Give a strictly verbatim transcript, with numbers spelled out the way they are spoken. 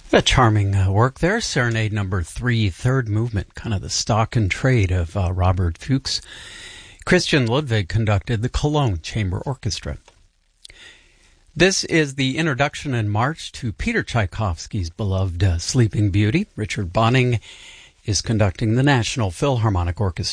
A charming uh, work there. Serenade number three, third movement, kind of the stock and trade of uh, Robert Fuchs. Christian Ludwig conducted the Cologne Chamber Orchestra. This is the introduction and march to Peter Tchaikovsky's beloved uh, Sleeping Beauty. Richard Bonning is conducting the National Philharmonic Orchestra.